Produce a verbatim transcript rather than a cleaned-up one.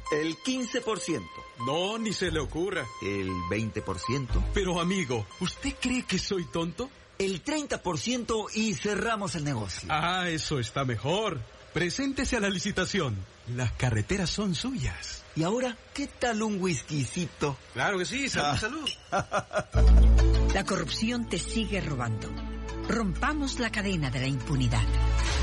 El quince por ciento. No, ni se le ocurra. El veinte por ciento. Pero amigo, ¿usted cree que soy tonto? El treinta por ciento y cerramos el negocio. Ah, eso está mejor. Preséntese a la licitación. Las carreteras son suyas. ¿Y ahora qué tal un whiskycito? Claro que sí, salud, ah. salud. La corrupción te sigue robando. Rompamos la cadena de la impunidad.